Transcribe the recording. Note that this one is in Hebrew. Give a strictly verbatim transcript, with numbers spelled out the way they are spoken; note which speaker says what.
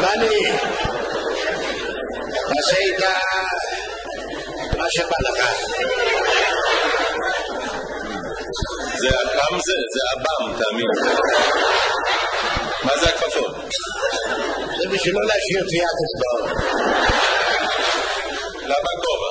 Speaker 1: רני, תעשה איתה מה שבא לך.
Speaker 2: זה אב"ם זה? זה אב"ם, תאמין. מה זה הכפפות?
Speaker 1: זה בשביל לא להשאיר טביעת אצבעות.
Speaker 2: למה גובה?